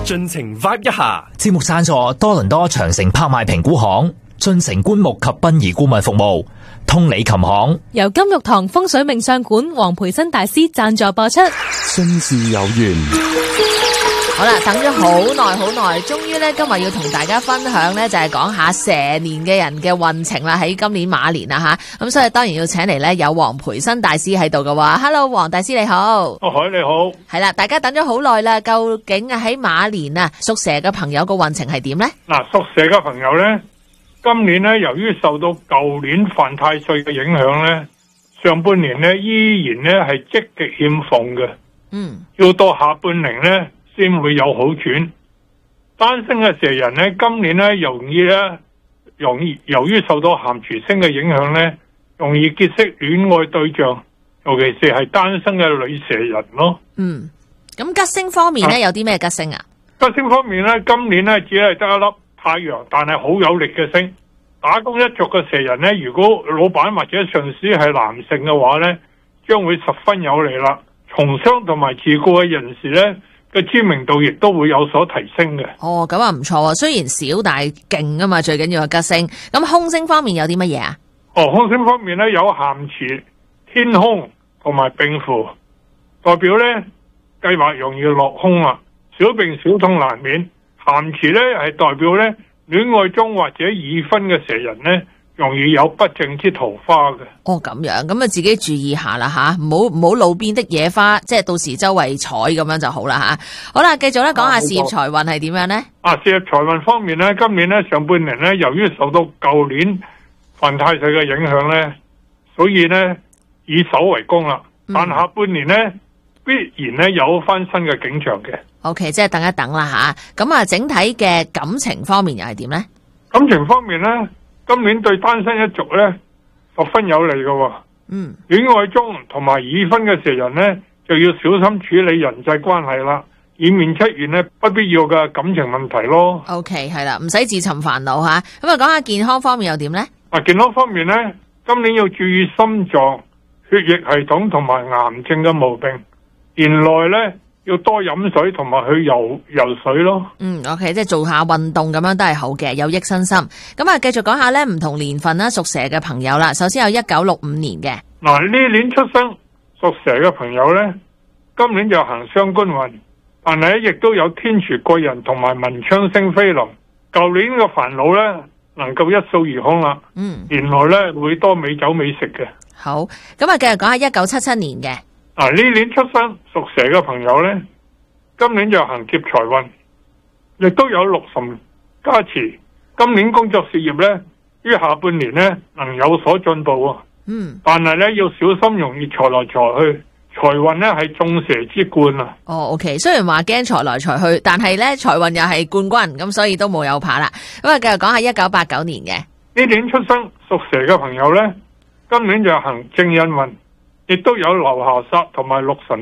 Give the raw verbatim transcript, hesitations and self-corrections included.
盡情 vibe 一下。 節目贊助多倫多長城拍賣評估行、進城棺木及殯儀顧問服務、通理琴行， 由金玉堂風水命相館黃培新大師贊助播出。 信事有緣。 好啦，等咗好耐好耐，終於咧今日要同大家分享咧，就係講下蛇年嘅人嘅運程啦。喺今年馬年啦吓，咁所以當然要請嚟咧有黃培新大師喺度嘅話 ，Hello， 黃大師你好。 哦，海你好。係啦，大家等咗好耐啦，究竟啊喺馬年啊屬蛇嘅朋友個運程係點咧？ 嗱，屬蛇嘅朋友咧，今年咧由於受到舊年犯太歲嘅影響咧，上半年咧依然咧係積極欠奉嘅。嗯，要到下半年咧，先會有好轉。單身嘅蛇人咧，今年咧容易咧，容易由於受到咸廚星嘅影響咧，容易結識戀愛對象，尤其是係單身嘅女蛇人咯。 嗯，咁吉星方面咧、啊、有啲咩吉星啊？ 吉星方面咧，今年咧只係得一粒太陽，但係好有力嘅星。打工一族嘅蛇人咧，如果老闆或者上司係男性嘅話咧，將會十分有利啦。從商同埋自雇嘅人士咧，嘅知名度亦都會有所提升嘅。 哦，咁啊唔錯啊，雖然少但係勁啊嘛，最緊要係吉星。咁空星方面有啲乜嘢啊？ 哦，空星方面咧有咸池、天空同埋病符，代表咧計劃容易落空啊，小病小痛難免。咸池咧係代表咧戀愛中或者已婚嘅蛇人咧，容易有不正之桃花嘅。 哦，咁樣，咁啊自己注意下啦吓，唔好唔好路邊的野花，即係到時周圍採咁樣就好啦吓。好啦，繼續咧講下事業財運係點樣呢？ 啊，事業財運方面咧，今年咧上半年咧，由於受到舊年犯太歲嘅影響咧，所以咧以守為攻啦。但下半年咧必然咧有翻新嘅景象嘅。 OK， 即係等一等啦吓。咁啊，整體嘅感情方面又係點呢？ 感情方面咧，今年對單身一族咧十分有利嘅。嗯，戀愛中同埋已婚嘅蛇人咧，就要小心處理人際關係啦，以免出現咧不必要嘅感情問題咯。 OK， 係啦，唔使自尋煩惱吓。咁啊，講下健康方面又點咧？ 啊，健康方面咧，今年要注意心臟、血液系統同埋癌症嘅毛病。年內咧要多飲水同埋去游游水咯。嗯 ，OK， 即係做下運動咁樣都係好嘅，有益身心。咁啊，繼續講下咧唔同年份啦，屬蛇嘅朋友啦。首先有一九六五年嘅。 嗱，呢年出生屬蛇嘅朋友咧，今年就行傷官運，但係咧亦都有天廚貴人同埋文昌星飛臨。舊年嘅煩惱咧能夠一掃而空啦。嗯，年內咧會多美酒美食嘅。 好，咁啊，繼續講下一九七七年嘅。 嗱，呢年出生屬蛇嘅朋友咧，今年就行劫財運，亦都有六神加持。今年工作事業咧，於下半年咧能有所進步啊。嗯，但係咧要小心，容易財來財去。財運咧係眾蛇之冠啊。 哦 ，OK， 雖然話驚財來財去，但係咧財運又係冠軍，咁所以都冇有怕啦。咁啊，繼續講下一九八九年嘅。 呢年出生屬蛇嘅朋友咧，今年就行正印運。亦都有流霞煞同埋六神